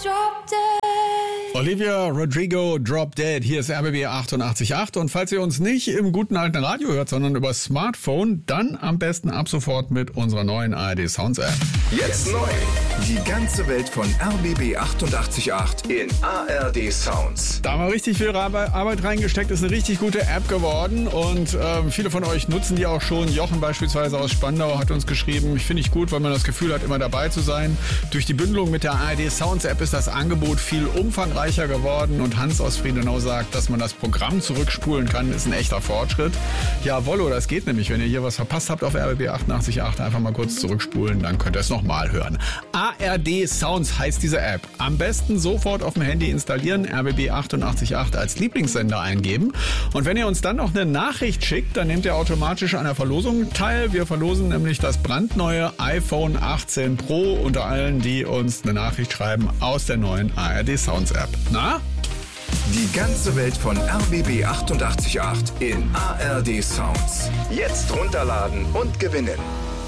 Olivia Rodrigo, Drop Dead. Hier ist RBB 88.8. Und falls ihr uns nicht im guten alten Radio hört, sondern über Smartphone, dann am besten ab sofort mit unserer neuen ARD Sounds App. Jetzt neu. Die ganze Welt von RBB 88.8 in ARD Sounds. Da haben wir richtig viel Arbeit reingesteckt. Ist eine richtig gute App geworden. Und viele von euch nutzen die auch schon. Jochen beispielsweise aus Spandau hat uns geschrieben, finde ich gut, weil man das Gefühl hat, immer dabei zu sein. Durch die Bündelung mit der ARD Sounds App ist das Angebot viel umfangreicher geworden und Hans aus Friedenau sagt, dass man das Programm zurückspulen kann, ist ein echter Fortschritt. Ja, Wollo, das geht nämlich. Wenn ihr hier was verpasst habt auf RBB 88.8, einfach mal kurz zurückspulen, dann könnt ihr es nochmal hören. ARD Sounds heißt diese App. Am besten sofort auf dem Handy installieren, RBB 88.8 als Lieblingssender eingeben und wenn ihr uns dann noch eine Nachricht schickt, dann nehmt ihr automatisch an der Verlosung teil. Wir verlosen nämlich das brandneue iPhone 18 Pro unter allen, die uns eine Nachricht schreiben aus der neuen ARD Sounds App. Na? Die ganze Welt von RBB 88.8 in ARD Sounds. Jetzt runterladen und gewinnen.